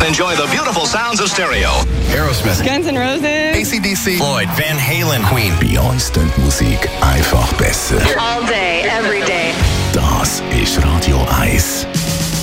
enjoy the beautiful sounds of stereo. Aerosmith, Guns N' Roses, AC/DC, Floyd, Van Halen, Queen. Bei uns klingt Musik einfach besser. All day,